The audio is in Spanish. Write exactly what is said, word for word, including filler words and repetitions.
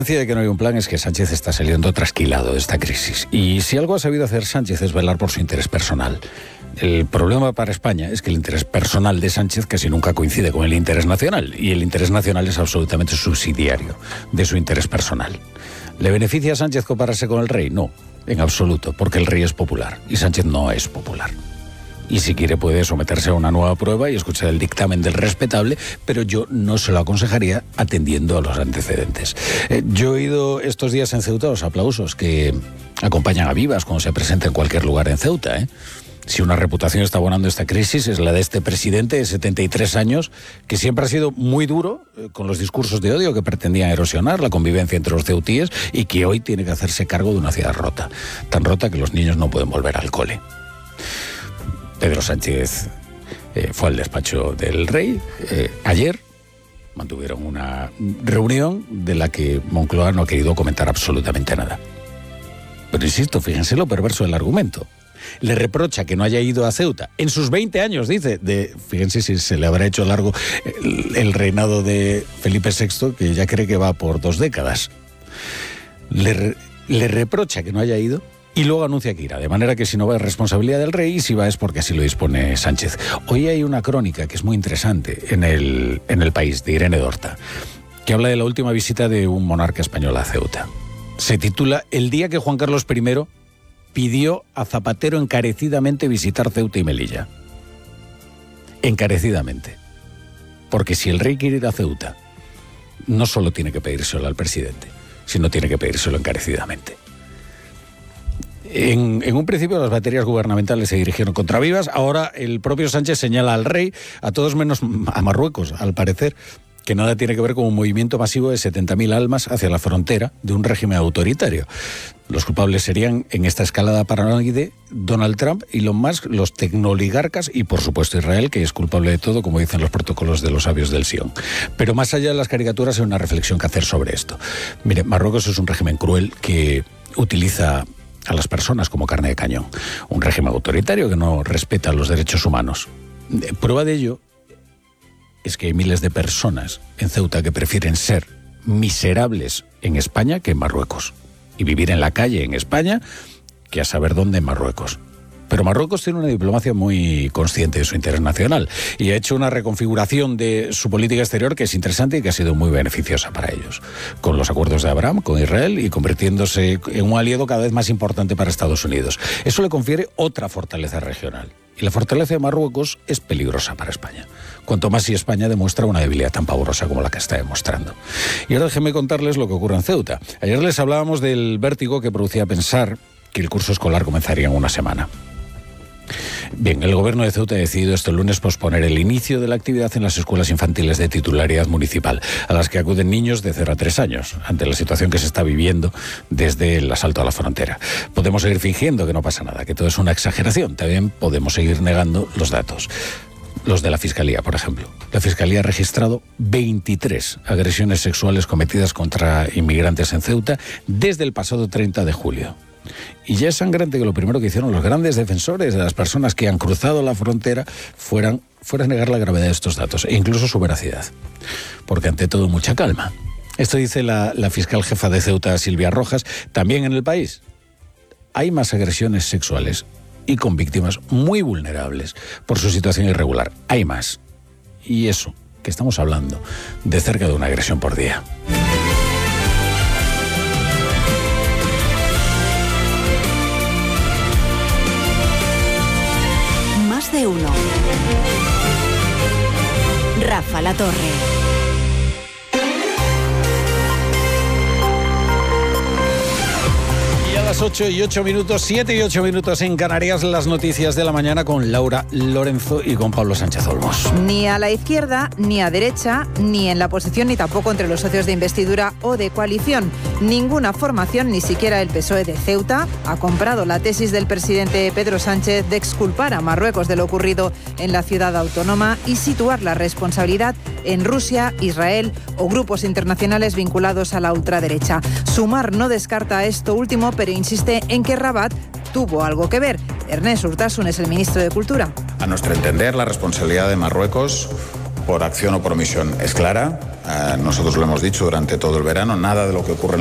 de que no hay un plan es que Sánchez está saliendo trasquilado de esta crisis. Y si algo ha sabido hacer Sánchez es velar por su interés personal. El problema para España es que el interés personal de Sánchez casi nunca coincide con el interés nacional. Y el interés nacional es absolutamente subsidiario de su interés personal. ¿Le beneficia a Sánchez compararse con el rey? No, en absoluto, porque el rey es popular y Sánchez no es popular. Y si quiere puede someterse a una nueva prueba y escuchar el dictamen del respetable, pero yo no se lo aconsejaría atendiendo a los antecedentes. Eh, yo he oído estos días en Ceuta los aplausos que acompañan a Vivas cuando se presenta en cualquier lugar en Ceuta, ¿eh? Si una reputación está abonando esta crisis es la de este presidente de setenta y tres años, que siempre ha sido muy duro eh, con los discursos de odio que pretendían erosionar la convivencia entre los ceutíes y que hoy tiene que hacerse cargo de una ciudad rota, tan rota que los niños no pueden volver al cole. Pedro Sánchez eh, fue al despacho del rey eh, ayer, mantuvieron una reunión de la que Moncloa no ha querido comentar absolutamente nada. Pero insisto, fíjense lo perverso del argumento. Le reprocha que no haya ido a Ceuta en sus veinte años, dice, de, fíjense si se le habrá hecho largo el, el reinado de Felipe sexto, que ya cree que va por dos décadas. Le, le reprocha que no haya ido y luego anuncia que irá, de manera que si no va es responsabilidad del rey y si va es porque así lo dispone Sánchez. Hoy hay una crónica que es muy interesante en el, en el País, de Irene Dorta, que habla de la última visita de un monarca español a Ceuta. Se titula El día que Juan Carlos primero pidió a Zapatero encarecidamente visitar Ceuta y Melilla. Encarecidamente. Porque si el rey quiere ir a Ceuta, no solo tiene que pedírselo al presidente, sino tiene que pedírselo encarecidamente. En, en un principio las baterías gubernamentales se dirigieron contra Vivas, ahora el propio Sánchez señala al rey, a todos menos a Marruecos, al parecer, que nada tiene que ver con un movimiento masivo de setenta mil almas hacia la frontera de un régimen autoritario. Los culpables serían, en esta escalada paranoide, Donald Trump, Elon Musk, los tecnooligarcas y, por supuesto, Israel, que es culpable de todo, como dicen los protocolos de los sabios del Sion. Pero más allá de las caricaturas hay una reflexión que hacer sobre esto. Mire, Marruecos es un régimen cruel que utiliza a las personas como carne de cañón. Un régimen autoritario que no respeta los derechos humanos. Prueba de ello es que hay miles de personas en Ceuta que prefieren ser miserables en España que en Marruecos. Y vivir en la calle en España que a saber dónde en Marruecos. Pero Marruecos tiene una diplomacia muy consciente de su interés nacional y ha hecho una reconfiguración de su política exterior que es interesante y que ha sido muy beneficiosa para ellos. Con los acuerdos de Abraham, con Israel y convirtiéndose en un aliado cada vez más importante para Estados Unidos. Eso le confiere otra fortaleza regional. Y la fortaleza de Marruecos es peligrosa para España. Cuanto más si España demuestra una debilidad tan pavorosa como la que está demostrando. Y ahora déjenme contarles lo que ocurre en Ceuta. Ayer les hablábamos del vértigo que producía pensar que el curso escolar comenzaría en una semana. Bien, el gobierno de Ceuta ha decidido este lunes posponer el inicio de la actividad en las escuelas infantiles de titularidad municipal, a las que acuden niños de cero a tres años, ante la situación que se está viviendo desde el asalto a la frontera. Podemos seguir fingiendo que no pasa nada, que todo es una exageración. También podemos seguir negando los datos. Los de la Fiscalía, por ejemplo. La Fiscalía ha registrado veintitrés agresiones sexuales cometidas contra inmigrantes en Ceuta desde el pasado treinta de julio. Y ya es sangrante que lo primero que hicieron los grandes defensores de las personas que han cruzado la frontera fueran, fuera negar la gravedad de estos datos e incluso su veracidad. Porque ante todo mucha calma. Esto dice la, la fiscal jefa de Ceuta, Silvia Rojas, también en el país. Hay más agresiones sexuales y con víctimas muy vulnerables por su situación irregular. Hay más. Y eso, que estamos hablando de cerca de una agresión por día. De uno. Rafa La Torre. Las ocho y ocho minutos, siete y ocho minutos en Canarias, las noticias de la mañana con Laura Lorenzo y con Pablo Sánchez Olmos. Ni a la izquierda, ni a derecha, ni en la oposición, ni tampoco entre los socios de investidura o de coalición. Ninguna formación, ni siquiera el P S O E de Ceuta, ha comprado la tesis del presidente Pedro Sánchez de exculpar a Marruecos de lo ocurrido en la ciudad autónoma y situar la responsabilidad en Rusia, Israel o grupos internacionales vinculados a la ultraderecha. Sumar no descarta esto último, pero insiste en que Rabat tuvo algo que ver. Ernest Urtasun es el ministro de Cultura. A nuestro entender, la responsabilidad de Marruecos por acción o por omisión es clara. Eh, nosotros lo hemos dicho durante todo el verano, nada de lo que ocurre en